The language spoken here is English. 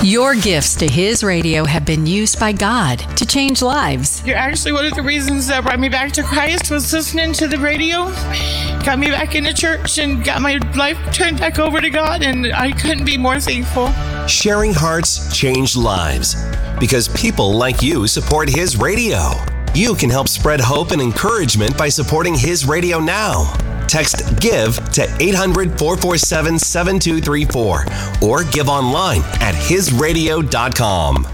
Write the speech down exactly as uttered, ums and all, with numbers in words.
Your gifts to His Radio have been used by God to change lives. You're actually one of the reasons that brought me back to Christ was listening to the radio. Got me back into church and got my life turned back over to God, and I couldn't be more thankful. Sharing hearts change lives because people like you support His Radio. You can help spread hope and encouragement by supporting His Radio now. Text GIVE to eight hundred, four four seven, seven two three four or give online at his radio dot com.